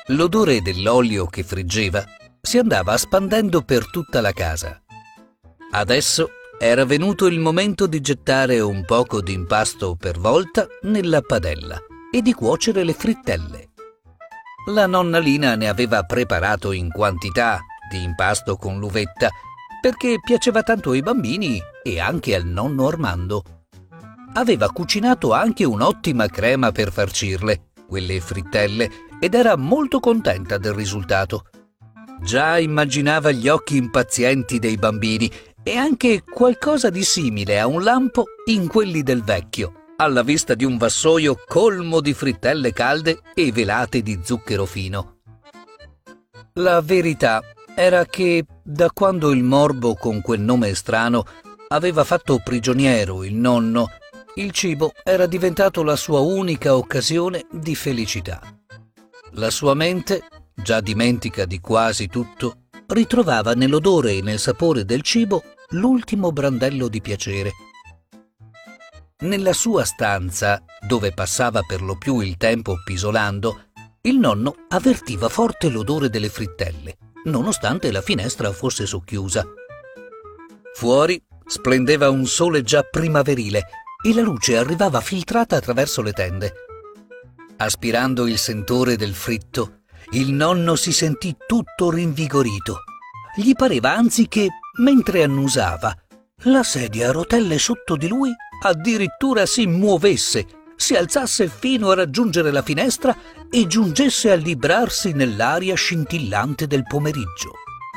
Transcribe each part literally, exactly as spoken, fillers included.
L'odore dell'olio che friggeva si andava spandendo per tutta la casa. Adesso era venuto il momento di gettare un poco di impasto per volta nella padella e di cuocere le frittelle. La nonna Lina ne aveva preparato in quantità di impasto con l'uvetta perché piaceva tanto ai bambini e anche al nonno Armando. Aveva cucinato anche un'ottima crema per farcirle, quelle frittelle, ed era molto contenta del risultato. Già immaginava gli occhi impazienti dei bambini e anche qualcosa di simile a un lampo in quelli del vecchio, alla vista di un vassoio colmo di frittelle calde e velate di zucchero fino. La verità era che, da quando il morbo con quel nome strano aveva fatto prigioniero il nonno, il cibo era diventato la sua unica occasione di felicità. La sua mente, già dimentica di quasi tutto, ritrovava nell'odore e nel sapore del cibo l'ultimo brandello di piacere. Nella sua stanza, dove passava per lo più il tempo pisolando, il nonno avvertiva forte l'odore delle frittelle, nonostante la finestra fosse socchiusa. Fuori splendeva un sole già primaverile e la luce arrivava filtrata attraverso le tende. Aspirando il sentore del fritto, il nonno si sentì tutto rinvigorito. Gli pareva anzi che, mentre annusava, la sedia a rotelle sotto di lui addirittura si muovesse, si alzasse fino a raggiungere la finestra e giungesse a librarsi nell'aria scintillante del pomeriggio.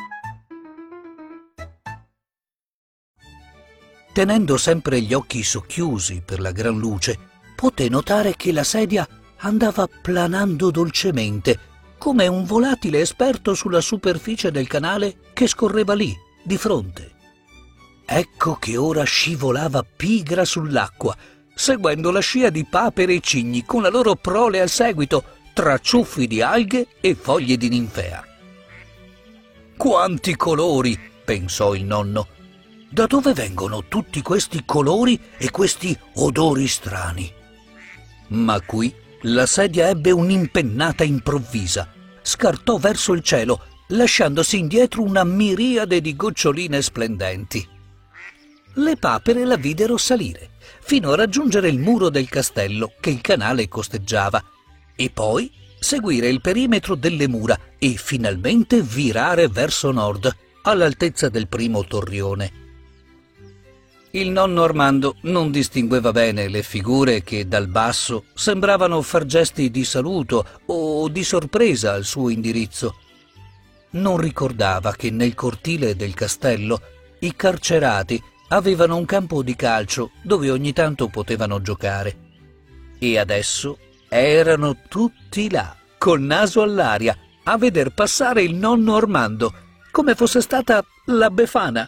Tenendo sempre gli occhi socchiusi per la gran luce, poté notare che la sedia andava planando dolcemente, come un volatile esperto sulla superficie del canale che scorreva lì, di fronte. Ecco che ora scivolava pigra sull'acqua, seguendo la scia di papere e cigni con la loro prole al seguito, tra ciuffi di alghe e foglie di ninfea. «Quanti colori!» pensò il nonno. «Da dove vengono tutti questi colori e questi odori strani?» Ma qui la sedia ebbe un'impennata improvvisa, scartò verso il cielo, lasciandosi indietro una miriade di goccioline splendenti. Le papere la videro salire, fino a raggiungere il muro del castello che il canale costeggiava, e poi seguire il perimetro delle mura e finalmente virare verso nord, all'altezza del primo torrione. Il nonno Armando non distingueva bene le figure che dal basso sembravano far gesti di saluto o di sorpresa al suo indirizzo. Non ricordava che nel cortile del castello i carcerati avevano un campo di calcio dove ogni tanto potevano giocare. E adesso erano tutti là, col naso all'aria, a veder passare il nonno Armando, come fosse stata la Befana.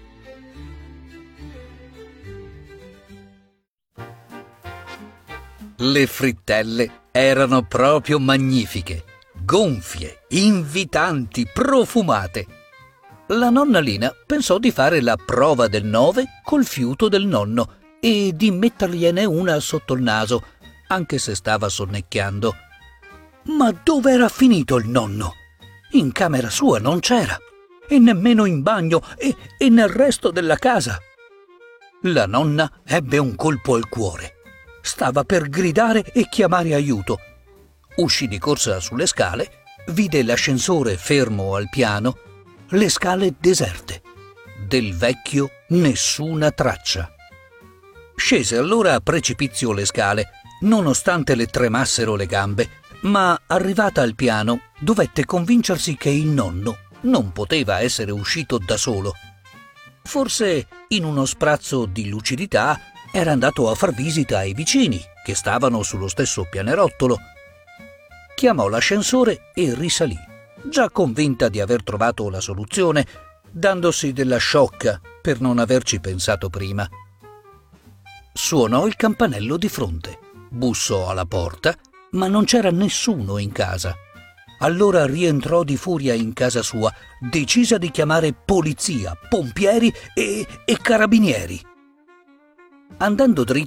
Le frittelle erano proprio magnifiche, gonfie, invitanti, profumate. La nonna Lina pensò di fare la prova del nove col fiuto del nonno e di mettergliene una sotto il naso, anche se stava sonnecchiando. Ma dove era finito il nonno? In camera sua non c'era, e nemmeno in bagno e, e nel resto della casa. La nonna ebbe un colpo al cuore. Stava per gridare e chiamare aiuto. Uscì di corsa sulle scale, vide l'ascensore fermo al piano, le scale deserte. Del vecchio nessuna traccia. Scese allora a precipizio le scale, nonostante le tremassero le gambe, ma arrivata al piano dovette convincersi che il nonno non poteva essere uscito da solo. Forse, in uno sprazzo di lucidità, era andato a far visita ai vicini, che stavano sullo stesso pianerottolo. Chiamò l'ascensore e risalì, già convinta di aver trovato la soluzione, dandosi della sciocca per non averci pensato prima. Suonò il campanello di fronte, bussò alla porta, ma non c'era nessuno in casa. Allora rientrò di furia in casa sua, decisa di chiamare polizia, pompieri e, e carabinieri. Andando dritto